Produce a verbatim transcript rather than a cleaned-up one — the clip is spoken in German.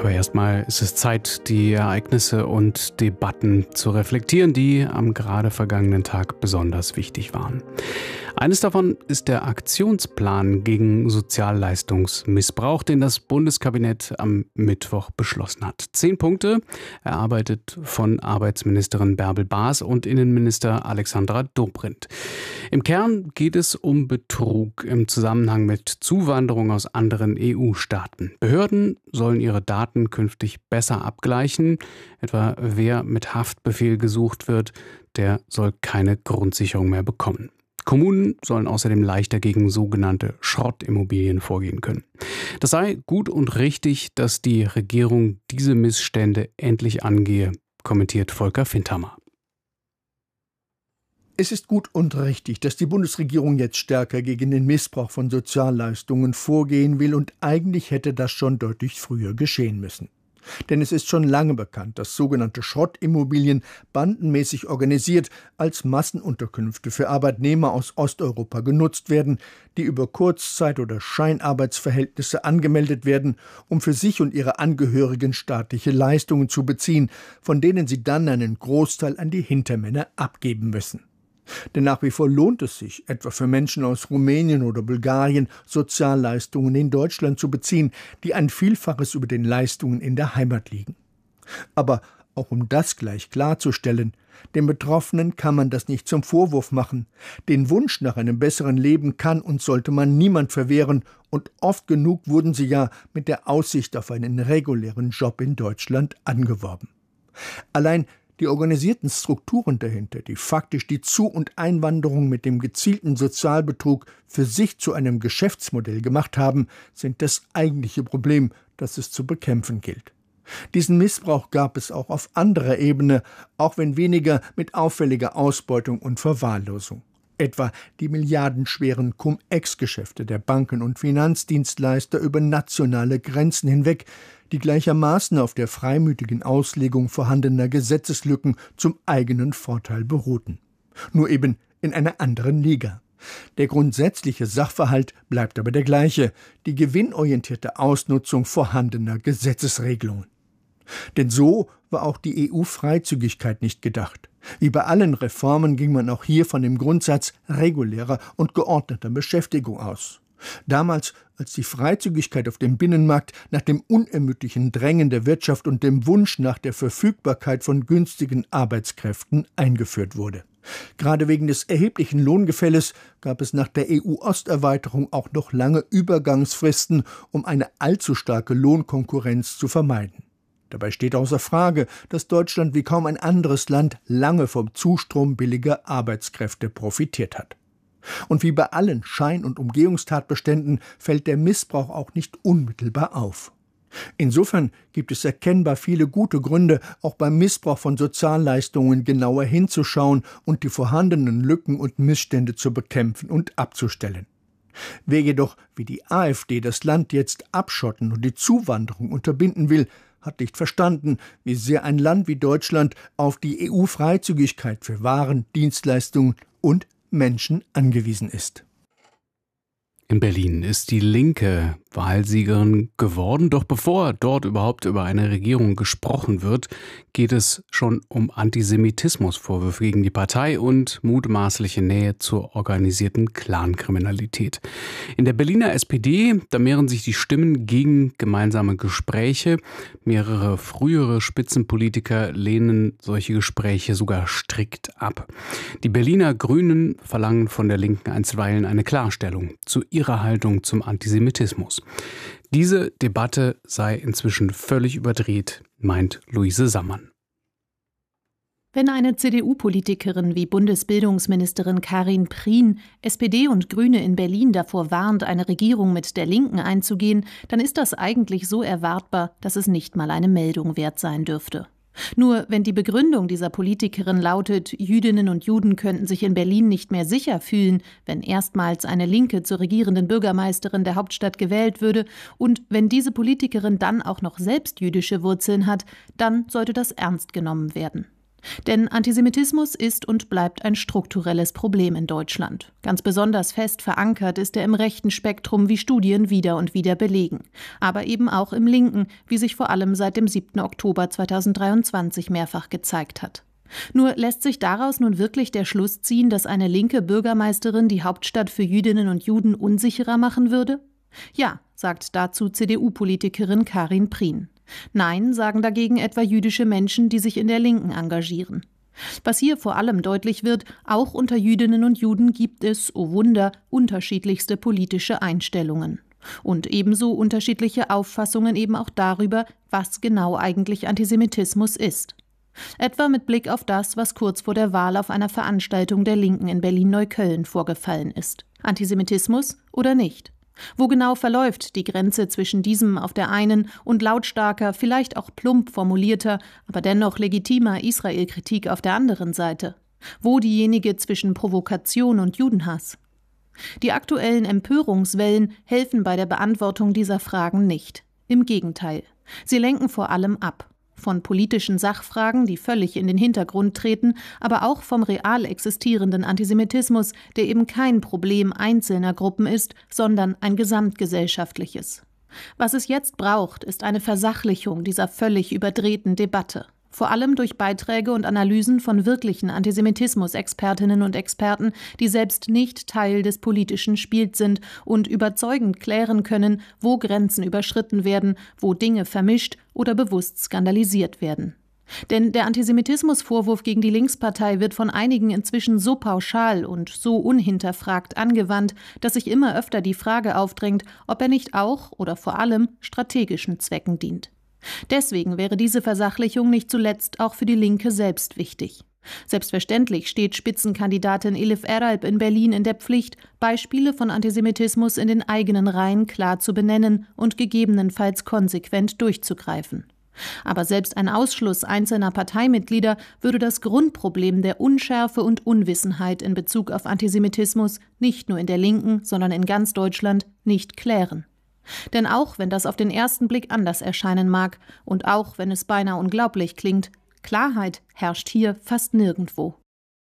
Aber erstmal ist es Zeit, die Ereignisse und Debatten zu reflektieren, die am gerade vergangenen Tag besonders wichtig waren. Eines davon ist der Aktionsplan gegen Sozialleistungsmissbrauch, den das Bundeskabinett am Mittwoch beschlossen hat. Zehn Punkte, erarbeitet von Arbeitsministerin Bärbel Baas und Innenminister Alexandra Dobrindt. Im Kern geht es um Betrug im Zusammenhang mit Zuwanderung aus anderen E U-Staaten. Behörden sollen ihre Daten künftig besser abgleichen. Etwa wer mit Haftbefehl gesucht wird, der soll keine Grundsicherung mehr bekommen. Kommunen sollen außerdem leichter gegen sogenannte Schrottimmobilien vorgehen können. Das sei gut und richtig, dass die Regierung diese Missstände endlich angehe, kommentiert Volker Findhammer. Es ist gut und richtig, dass die Bundesregierung jetzt stärker gegen den Missbrauch von Sozialleistungen vorgehen will, und eigentlich hätte das schon deutlich früher geschehen müssen. Denn es ist schon lange bekannt, dass sogenannte Schrottimmobilien bandenmäßig organisiert als Massenunterkünfte für Arbeitnehmer aus Osteuropa genutzt werden, die über Kurzzeit- oder Scheinarbeitsverhältnisse angemeldet werden, um für sich und ihre Angehörigen staatliche Leistungen zu beziehen, von denen sie dann einen Großteil an die Hintermänner abgeben müssen. Denn nach wie vor lohnt es sich, etwa für Menschen aus Rumänien oder Bulgarien, Sozialleistungen in Deutschland zu beziehen, die ein Vielfaches über den Leistungen in der Heimat liegen. Aber auch um das gleich klarzustellen, den Betroffenen kann man das nicht zum Vorwurf machen. Den Wunsch nach einem besseren Leben kann und sollte man niemand verwehren, und oft genug wurden sie ja mit der Aussicht auf einen regulären Job in Deutschland angeworben. Allein die organisierten Strukturen dahinter, die faktisch die Zu- und Einwanderung mit dem gezielten Sozialbetrug für sich zu einem Geschäftsmodell gemacht haben, sind das eigentliche Problem, das es zu bekämpfen gilt. Diesen Missbrauch gab es auch auf anderer Ebene, auch wenn weniger mit auffälliger Ausbeutung und Verwahrlosung. Etwa die milliardenschweren Cum-Ex-Geschäfte der Banken und Finanzdienstleister über nationale Grenzen hinweg, die gleichermaßen auf der freimütigen Auslegung vorhandener Gesetzeslücken zum eigenen Vorteil beruhten. Nur eben in einer anderen Liga. Der grundsätzliche Sachverhalt bleibt aber der gleiche: die gewinnorientierte Ausnutzung vorhandener Gesetzesregelungen. Denn so war auch die E U-Freizügigkeit nicht gedacht. Wie bei allen Reformen ging man auch hier von dem Grundsatz regulärer und geordneter Beschäftigung aus. Damals, als die Freizügigkeit auf dem Binnenmarkt nach dem unermüdlichen Drängen der Wirtschaft und dem Wunsch nach der Verfügbarkeit von günstigen Arbeitskräften eingeführt wurde. Gerade wegen des erheblichen Lohngefälles gab es nach der E U-Osterweiterung auch noch lange Übergangsfristen, um eine allzu starke Lohnkonkurrenz zu vermeiden. Dabei steht außer Frage, dass Deutschland wie kaum ein anderes Land lange vom Zustrom billiger Arbeitskräfte profitiert hat. Und wie bei allen Schein- und Umgehungstatbeständen fällt der Missbrauch auch nicht unmittelbar auf. Insofern gibt es erkennbar viele gute Gründe, auch beim Missbrauch von Sozialleistungen genauer hinzuschauen und die vorhandenen Lücken und Missstände zu bekämpfen und abzustellen. Wer jedoch wie die AfD das Land jetzt abschotten und die Zuwanderung unterbinden will, hat nicht verstanden, wie sehr ein Land wie Deutschland auf die E U-Freizügigkeit für Waren, Dienstleistungen und Menschen angewiesen ist. In Berlin ist die Linke Wahlsiegerin geworden. Doch bevor dort überhaupt über eine Regierung gesprochen wird, geht es schon um Antisemitismusvorwürfe gegen die Partei und mutmaßliche Nähe zur organisierten Clankriminalität. In der Berliner S P D, da mehren sich die Stimmen gegen gemeinsame Gespräche. Mehrere frühere Spitzenpolitiker lehnen solche Gespräche sogar strikt ab. Die Berliner Grünen verlangen von der Linken einstweilen eine Klarstellung zu ihrer Haltung zum Antisemitismus. Diese Debatte sei inzwischen völlig überdreht, meint Luise Sammann. Wenn eine C D U-Politikerin wie Bundesbildungsministerin Karin Prien S P D und Grüne in Berlin davor warnt, eine Regierung mit der Linken einzugehen, dann ist das eigentlich so erwartbar, dass es nicht mal eine Meldung wert sein dürfte. Nur wenn die Begründung dieser Politikerin lautet, Jüdinnen und Juden könnten sich in Berlin nicht mehr sicher fühlen, wenn erstmals eine Linke zur regierenden Bürgermeisterin der Hauptstadt gewählt würde, und wenn diese Politikerin dann auch noch selbst jüdische Wurzeln hat, dann sollte das ernst genommen werden. Denn Antisemitismus ist und bleibt ein strukturelles Problem in Deutschland. Ganz besonders fest verankert ist er im rechten Spektrum, wie Studien wieder und wieder belegen. Aber eben auch im linken, wie sich vor allem seit dem siebten Oktober zweitausenddreiundzwanzig mehrfach gezeigt hat. Nur lässt sich daraus nun wirklich der Schluss ziehen, dass eine linke Bürgermeisterin die Hauptstadt für Jüdinnen und Juden unsicherer machen würde? Ja, sagt dazu C D U-Politikerin Karin Prien. Nein, sagen dagegen etwa jüdische Menschen, die sich in der Linken engagieren. Was hier vor allem deutlich wird, auch unter Jüdinnen und Juden gibt es, oh Wunder, unterschiedlichste politische Einstellungen. Und ebenso unterschiedliche Auffassungen eben auch darüber, was genau eigentlich Antisemitismus ist. Etwa mit Blick auf das, was kurz vor der Wahl auf einer Veranstaltung der Linken in Berlin-Neukölln vorgefallen ist. Antisemitismus oder nicht? Wo genau verläuft die Grenze zwischen diesem auf der einen und lautstarker, vielleicht auch plump formulierter, aber dennoch legitimer Israel-Kritik auf der anderen Seite? Wo diejenige zwischen Provokation und Judenhass? Die aktuellen Empörungswellen helfen bei der Beantwortung dieser Fragen nicht. Im Gegenteil. Sie lenken vor allem ab. Von politischen Sachfragen, die völlig in den Hintergrund treten, aber auch vom real existierenden Antisemitismus, der eben kein Problem einzelner Gruppen ist, sondern ein gesamtgesellschaftliches. Was es jetzt braucht, ist eine Versachlichung dieser völlig überdrehten Debatte. Vor allem durch Beiträge und Analysen von wirklichen Antisemitismus-Expertinnen und Experten, die selbst nicht Teil des politischen Spiels sind und überzeugend klären können, wo Grenzen überschritten werden, wo Dinge vermischt oder bewusst skandalisiert werden. Denn der Antisemitismusvorwurf gegen die Linkspartei wird von einigen inzwischen so pauschal und so unhinterfragt angewandt, dass sich immer öfter die Frage aufdrängt, ob er nicht auch oder vor allem strategischen Zwecken dient. Deswegen wäre diese Versachlichung nicht zuletzt auch für die Linke selbst wichtig. Selbstverständlich steht Spitzenkandidatin Elif Eralp in Berlin in der Pflicht, Beispiele von Antisemitismus in den eigenen Reihen klar zu benennen und gegebenenfalls konsequent durchzugreifen. Aber selbst ein Ausschluss einzelner Parteimitglieder würde das Grundproblem der Unschärfe und Unwissenheit in Bezug auf Antisemitismus nicht nur in der Linken, sondern in ganz Deutschland nicht klären. Denn auch wenn das auf den ersten Blick anders erscheinen mag und auch wenn es beinahe unglaublich klingt, Klarheit herrscht hier fast nirgendwo.